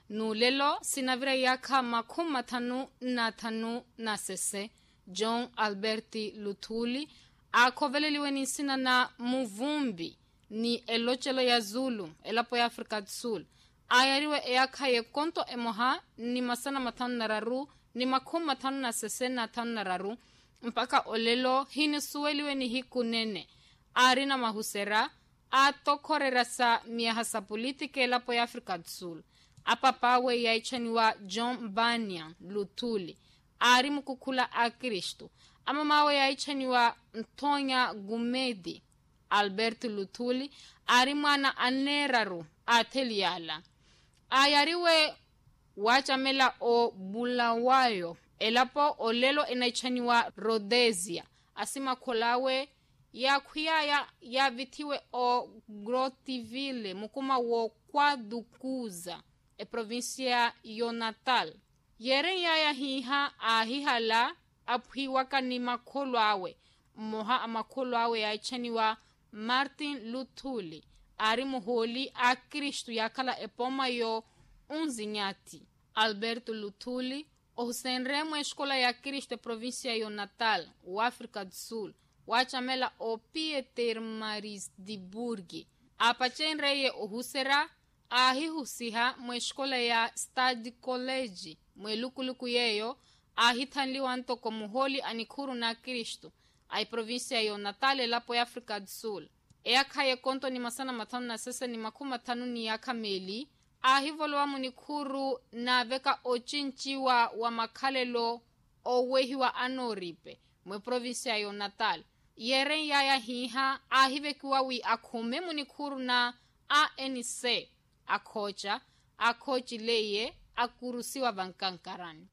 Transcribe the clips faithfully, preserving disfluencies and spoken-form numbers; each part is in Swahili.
nulelo sinavira yaka makumi matano na tano na sese John Alberti Luthuli akhoveleliwe ni sina na muvumbi ni elochelo ya Zulu elapo ya Afrika du Sul ayariwe eyaka ye konto emoha ni masana matano na raru ni makumi matano na sese na tano na raru mpaka olelo hini suweliwe ni hikunene arina mahusera atokorera sa miahasa politike elapo ya Afrika du Sul apapawe ya ichaniwa John Banya Luthuli ari mukukula a Kristo ama mawe ya ichaniwa Ntonya Gumedi Albert Luthuli ari mwana aneraru ateliala ayariwe wachamela o Bulawayo elapo olelo enaichaniwa Rhodesia asima kolawe ya kuyaya ya vitiwe o Grotiville mukuma wo kwadukuza e provincia yo Natal yere yaya hiha ahihala aphiwaka ni makolo awe moha amakolo awe ya ichaniwa Martin Luthuli ari muholi a Kristo yakala epoma yo unzinyati Alberto Luthuli ohusenremo escola ya Kristo provincia yo Natal o Afrika du Sul wachamela o Pieter Marisburg apachenreye ohusera ahihusiha mwescola ya Stade College mwelukuluku yeyo ahithanliwa ntoko muholi anikuru na Kristo ai provincia yo Natal elapo ya Afrika du Sul eyaka ye konto ni masana matano na sese ni makumi matano ni yaka meli ahivolwa munikuru na veka ochinchiwa wa makalelo owehiwa anoripe mwe provincia yo Natal yere yaya hiha ahivekiwa wi akhume munikuru na A N C akocha akochi leye akurusiwa vankankarani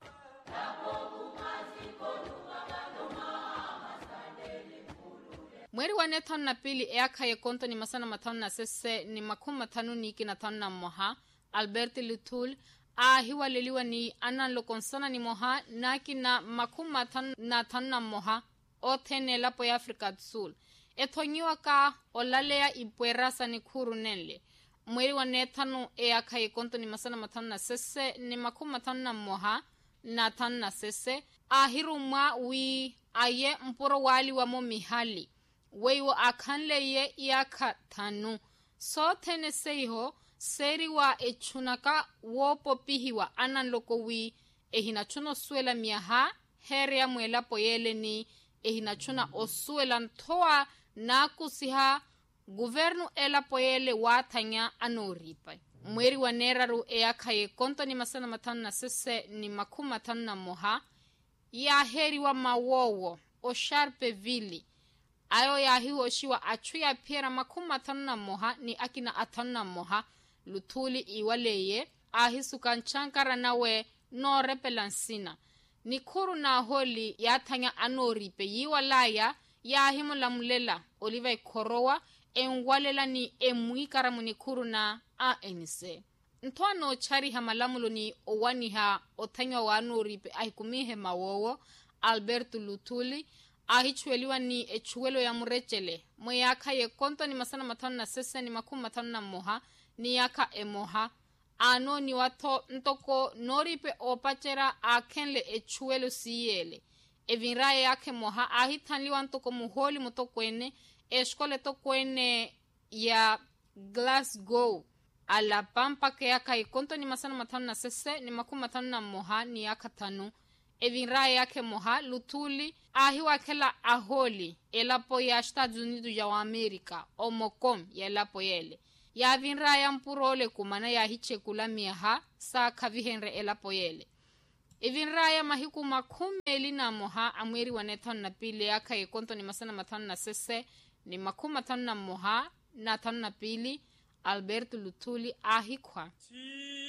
mweri wa netano na pili eyaka ye konto ni masana matano na sese ni makumi matano ni iki na tano na moha Albert Luthuli ahiwa leliwa ni ananlo konsana ni moha naki na makumi matano na tano na moha othene lapo ya Afrika du Sul ethonyiwa ka olalea ipuerasa ni kuru nenle mweri wa netano eyaka ye konto ni masana matano na sese ni makumi matano na moha na tano na sese ahirumwa wi aye mporo wali wa mo mihali weiwo akhanle ye yaka thanu so thene seiho seri wa echunaka wopo pihiwa ananloko wi ehina chuno suela miaha here ya mwela poyele ni ehina chuna osuela nthoa na kusiha guvernu ela poyele wathanya anoripa mweri wa neraru eyaka ye konto ni masana matano na sese ni makumi matano na moha ya heri wa mawowo o Sharpeville ayo ya hiwo shiwa achuya piera makumi matano na moha ni akina atano na moha Luthuli iwaleye ahisuka nchankara nawe no repelansina ni kuru na holi ya thanya anoripe yiwalaya ya himulamulela Oliver Korowa enwalela ni emuikara munikuru na A N C ntwano chari hamalamulo ni owaniha othanya wa anoripe ahikumihe mawowo Alberto Luthuli ahichweliwa ni echuelo ya murechele mweyaka ye konto ni masana matano na sese ni makumi matano na moha ni yaka emoha ano ni wato ntoko noripe opachera akenle echuelo siyele evinraye yake moha ahithanliwa ntoko muholi mutokwene eshkole tokwene ya Glasgow ala pampa ke yaka ye konto ni masana matano na sese ni makumi matano na moha ni yaka tanu evinraye yake moha Luthuli ahiwa kela aholi elapo ya Estados Unidos ya Amerika omocom ya elapo yele ya vinraya mpurole kumana ya hichekula miaha sa kavihenre elapo yele evinraya mahiku makumi na moha amweri wa netano na pili yaka ye konto ni masana matano na sese ni makumi matano na moha na tano na pili Alberto Luthuli ahikwa